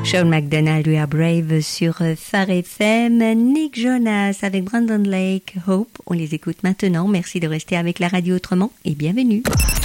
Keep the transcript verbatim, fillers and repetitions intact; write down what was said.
Sean McDonald, We Are Brave sur Phare F M. Nick Jonas avec Brandon Lake, Hope. On les écoute maintenant. Merci de rester avec la radio autrement et bienvenue.